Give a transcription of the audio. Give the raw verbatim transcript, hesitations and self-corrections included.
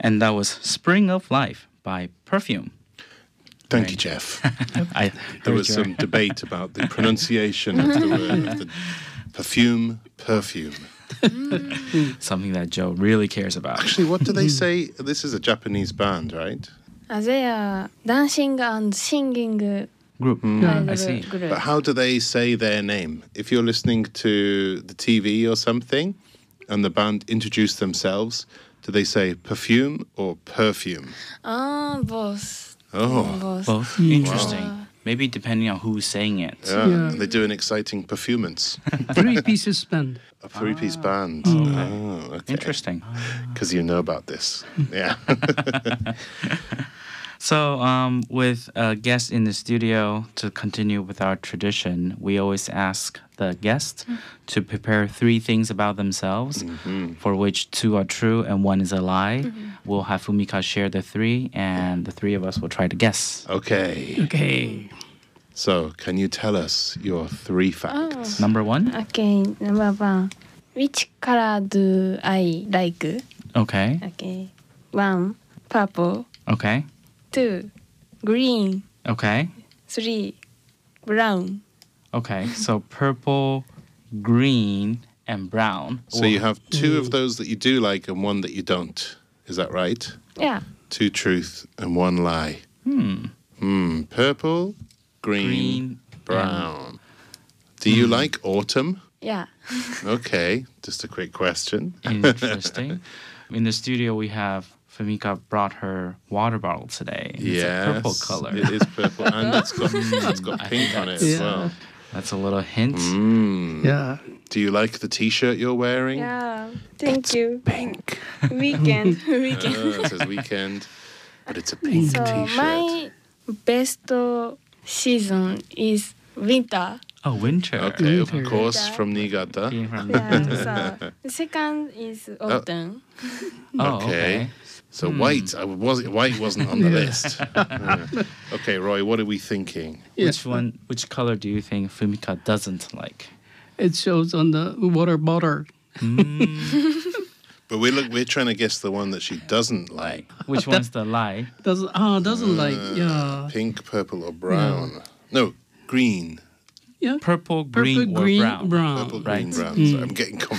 And that was Spring of Life by Perfume. Thank Right. you, Jeff. I There heard was your- some debate about the pronunciation of the word of the perfume, perfume. something that Joe really cares about. Actually, what do they say? This is a Japanese band, right? Uh, they are dancing and singing Group. idol I see. group. But how do they say their name? If you're listening to the T V or something and the band introduce themselves, do they say perfume or perfume? Ah, both. Oh, Both. Both. Interesting. Wow. Maybe depending on who's saying it. yeah. Yeah. They do an exciting performance. Three pieces band. A three-piece band. okay. Oh, okay. Interesting. Because you know about this. Yeah. So, um, with a guest in the studio, to continue with our tradition, we always ask the guest to prepare three things about themselves, for which two are true and one is a lie. We'll have Fumika share the three, and the three of us will try to guess. Okay. Okay. So, can you tell us your three facts? Number one? Okay, number one. Which color do I like? Okay. Okay. One, purple. Okay. Two, green. Okay. Three, brown. Okay. So purple, green, and brown. So you have two of those that you do like and one that you don't. Is that right? Yeah. Two truth and one lie. Hmm. Hmm. Purple, green, Green, brown. Do you like autumn? Yeah. Okay. Just a quick question. Interesting. In the studio, we have Fumika brought her water bottle today. It's Yes. a purple color. It is purple and it's got, it's got I pink think on it that's- as Yeah. well. That's a little hint. Mm. Yeah. Do you like the t-shirt you're wearing? Yeah. Thank you. Pink. Weekend. Weekend. Oh, it says weekend, but it's a pink So t-shirt. my best season is winter. Oh, winter. Okay, of Winter. course, from Niigata. Being from- Yeah. So the second is autumn. Oh, Okay. okay. So white, I was white wasn't on the list. Yeah. Okay, Roy, what are we thinking? Yeah. Which one? Which color do you think Fumika doesn't like? It shows on the water bottle. But we're look, we're trying to guess the one that she doesn't like. Which one's the lie? Doesn't ah doesn't like yeah Pink, purple, or brown? No, green. yeah Purple, purple green, or green brown? brown. Purple, green, Right. brown. So I'm getting confused.